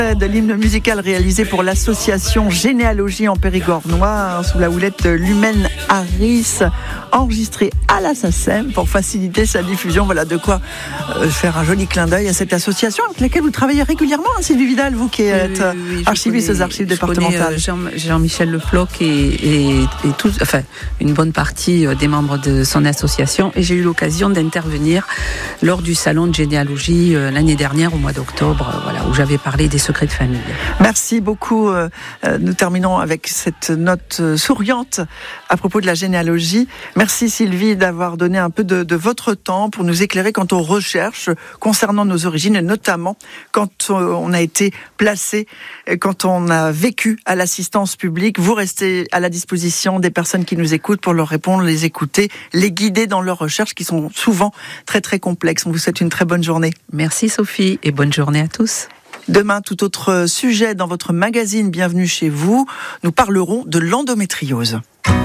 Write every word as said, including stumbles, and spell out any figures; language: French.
De l'hymne musical réalisé pour l'association Généalogie en Périgord noir sous la houlette Lumen Harris, enregistré à la S A C E M pour faciliter sa diffusion. Voilà de quoi euh, faire un joli clin d'œil à cette association avec laquelle vous travaillez régulièrement, hein, Sylvie Vidal, vous qui êtes oui, oui, oui, archiviste connais, aux archives départementales. Jean, Jean-Michel Le Floch et, et, et tout, enfin, une bonne partie des membres de son association, et j'ai eu l'occasion d'intervenir lors du salon de généalogie euh, l'année dernière au mois d'octobre, euh, voilà, où j'avais parlé des secrets de famille. Merci beaucoup. Nous terminons avec cette note souriante à propos de la généalogie. Merci Sylvie d'avoir donné un peu de, de votre temps pour nous éclairer quant aux recherches concernant nos origines, et notamment quand on a été placé, quand on a vécu à l'assistance publique. Vous restez à la disposition des personnes qui nous écoutent pour leur répondre, les écouter, les guider dans leurs recherches qui sont souvent très très complexes. On vous souhaite une très bonne journée. Merci Sophie et bonne journée à tous. Demain, tout autre sujet dans votre magazine Bienvenue chez vous. Nous parlerons de l'endométriose.